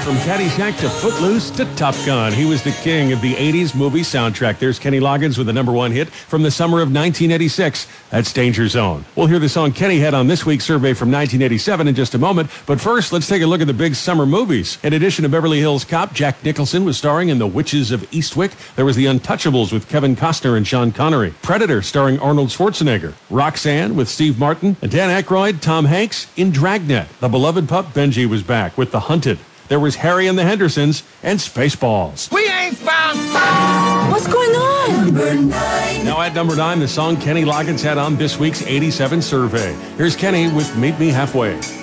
From Caddyshack to Footloose to Top Gun, he was the king of the 80s movie soundtrack. There's Kenny Loggins with the number one hit from the summer of 1986. That's Danger Zone. We'll hear the song Kenny had on this week's survey from 1987 in just a moment. But first, let's take a look at the big summer movies. In addition to Beverly Hills Cop, Jack Nicholson was starring in The Witches of Eastwick. There was The Untouchables with Kevin Costner and Sean Connery. Predator starring Arnold Schwarzenegger. Roxanne with Steve Martin. And Dan Aykroyd, Tom Hanks in Dragnet. The beloved pup Benji was back with The Hunted. There was Harry and the Hendersons and Spaceballs. We ain't found. What's going on? Number 9. Now at number 9, the song Kenny Loggins had on this week's 87 survey. Here's Kenny with Meet Me Halfway.